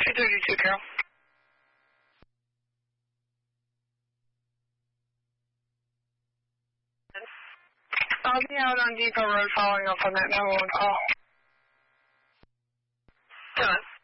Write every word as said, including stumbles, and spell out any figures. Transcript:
two thirty-two, Carol. I'll be out on Depot Road following up on that nine one one call. Done.